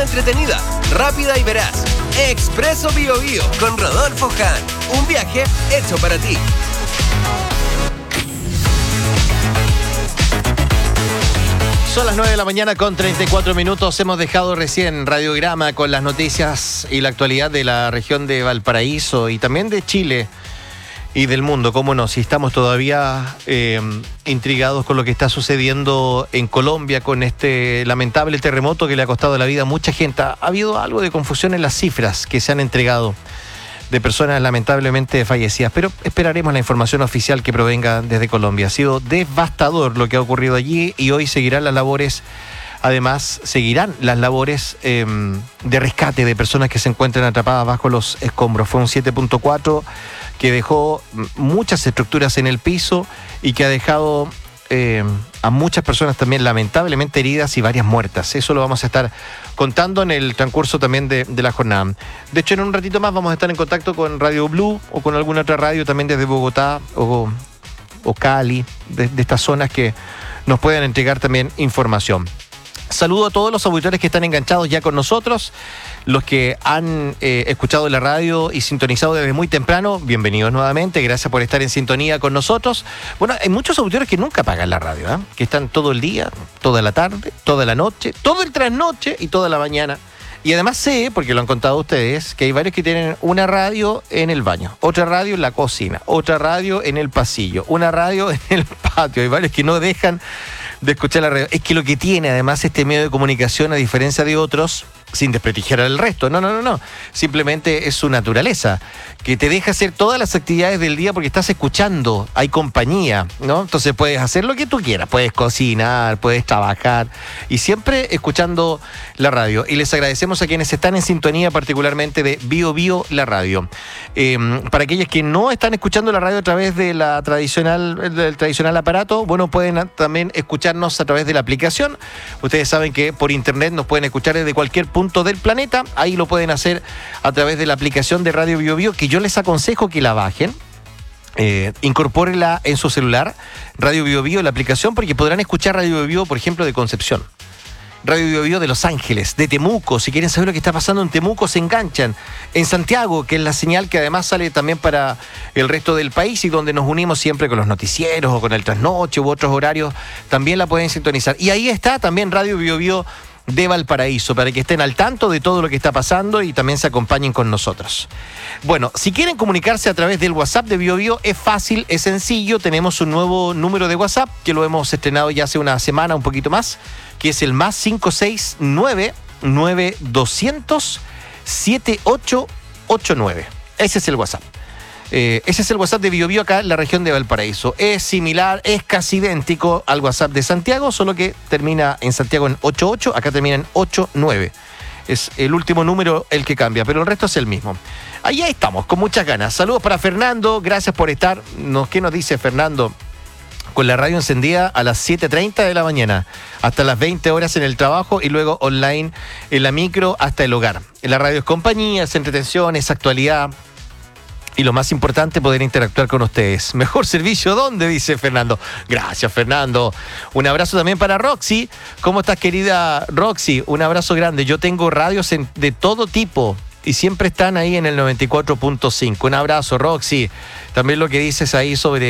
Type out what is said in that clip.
forma entretenida, rápida y veraz. Expreso Biobío con Rodolfo Hahn. Un viaje hecho para ti. Son las 9 de la mañana con 34 minutos. Hemos dejado recién Radiograma con las noticias y la actualidad de la región de Valparaíso y también de Chile y del mundo. Cómo no, si estamos todavía intrigados con lo que está sucediendo en Colombia con este lamentable terremoto que le ha costado la vida a mucha gente. Ha habido algo de confusión en las cifras que se han entregado de personas lamentablemente fallecidas, pero esperaremos la información oficial que provenga desde Colombia. Ha sido devastador lo que ha ocurrido allí y hoy seguirán las labores de rescate de personas que se encuentran atrapadas bajo los escombros. Fue un 7.4 que dejó muchas estructuras en el piso y que ha dejado a muchas personas también lamentablemente heridas y varias muertas. Eso lo vamos a estar contando en el transcurso también de la jornada. De hecho, en un ratito más vamos a estar en contacto con Radio Blue o con alguna otra radio también desde Bogotá o Cali, de estas zonas que nos puedan entregar también información. Saludo a todos los auditores que están enganchados ya con nosotros, los que han escuchado la radio y sintonizado desde muy temprano, bienvenidos nuevamente, gracias por estar en sintonía con nosotros. Bueno, hay muchos auditores que nunca apagan la radio, que están todo el día, toda la tarde, toda la noche, todo el trasnoche y toda la mañana. Y además sé, porque lo han contado ustedes, que hay varios que tienen una radio en el baño, otra radio en la cocina, otra radio en el pasillo, una radio en el patio. Hay varios que no dejan de escuchar la radio. Es que lo que tiene además este medio de comunicación, a diferencia de otros, sin desprestigiar al resto, no, simplemente es su naturaleza, que te deja hacer todas las actividades del día porque estás escuchando, hay compañía, ¿no? Entonces puedes hacer lo que tú quieras, puedes cocinar, puedes trabajar y siempre escuchando la radio. Y les agradecemos a quienes están en sintonía, particularmente de Biobío la radio. Para aquellos que no están escuchando la radio a través de del tradicional aparato, bueno, pueden también escucharnos a través de la aplicación. Ustedes saben que por internet nos pueden escuchar desde cualquier punto del planeta. Ahí lo pueden hacer a través de la aplicación de Radio Biobío, que yo les aconsejo que la bajen. Incorpórenla en su celular, Radio Biobío, la aplicación, porque podrán escuchar Radio Biobío, por ejemplo, de Concepción, Radio Biobío de Los Ángeles, de Temuco. Si quieren saber lo que está pasando en Temuco, se enganchan. En Santiago, que es la señal que además sale también para el resto del país y donde nos unimos siempre con los noticieros o con el trasnoche u otros horarios, también la pueden sintonizar. Y ahí está también Radio Biobío de Valparaíso, para que estén al tanto de todo lo que está pasando y también se acompañen con nosotros. Bueno, si quieren comunicarse a través del WhatsApp de Biobío, es fácil, es sencillo. Tenemos un nuevo número de WhatsApp que lo hemos estrenado ya hace una semana, un poquito más, que es el más 569-9200-7889. Ese es el WhatsApp. Ese es el WhatsApp de Biobío acá en la región de Valparaíso. Es similar, es casi idéntico al WhatsApp de Santiago, solo que termina en Santiago en 88, acá termina en 89. Es el último número el que cambia, pero el resto es el mismo. Ahí estamos, con muchas ganas. Saludos para Fernando, gracias por estar. ¿Qué nos dice Fernando? Con la radio encendida a las 7:30 de la mañana, hasta las 20 horas en el trabajo y luego online en la micro hasta el hogar. En la radio es compañía, es entretención, es actualidad. Y lo más importante, poder interactuar con ustedes. Mejor servicio, ¿dónde? Dice Fernando. Gracias, Fernando. Un abrazo también para Roxy. ¿Cómo estás, querida Roxy? Un abrazo grande. Yo tengo radios de todo tipo y siempre están ahí en el 94.5. Un abrazo, Roxy. También lo que dices ahí sobre